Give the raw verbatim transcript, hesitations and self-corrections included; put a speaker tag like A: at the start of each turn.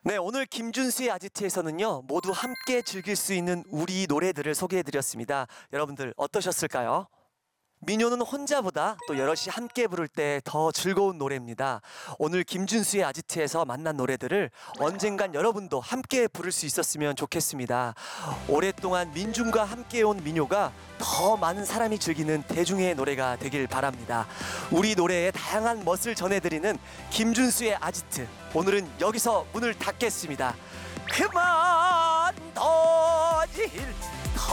A: 네, 오늘 김준수의 아지트에서는요, 모두 함께 즐길 수 있는 우리 노래들을 소개해드렸습니다. 여러분들 어떠셨을까요? 민요는 혼자보다 또 여럿이 함께 부를 때 더 즐거운 노래입니다. 오늘 김준수의 아지트에서 만난 노래들을 언젠간 여러분도 함께 부를 수 있었으면 좋겠습니다. 오랫동안 민중과 함께 온 민요가 더 많은 사람이 즐기는 대중의 노래가 되길 바랍니다. 우리 노래의 다양한 멋을 전해드리는 김준수의 아지트, 오늘은 여기서 문을 닫겠습니다. 그만 던질